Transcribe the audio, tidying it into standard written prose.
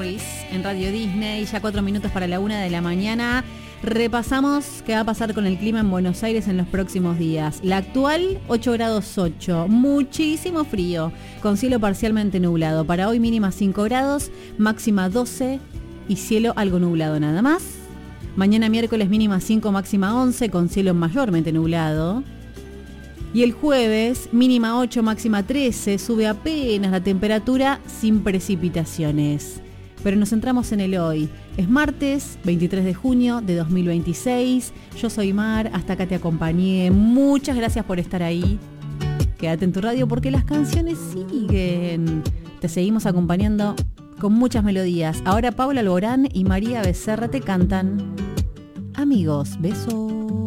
Boys en Radio Disney, ya 4 minutos para la 1 de la mañana. Repasamos qué va a pasar con el clima en Buenos Aires en los próximos días. La actual, 8 grados 8, muchísimo frío, con cielo parcialmente nublado. Para hoy mínima 5 grados, máxima 12 y cielo algo nublado nada más. Mañana miércoles mínima 5, máxima 11, con cielo mayormente nublado. Y el jueves, mínima 8, máxima 13, sube apenas la temperatura sin precipitaciones. Pero nos centramos en el hoy. Es martes, 23 de junio de 2026. Yo soy Mar, hasta acá te acompañé. Muchas gracias por estar ahí. Quédate en tu radio porque las canciones siguen. Te seguimos acompañando con muchas melodías. Ahora Paula Alborán y María Becerra te cantan Amigos. Besos.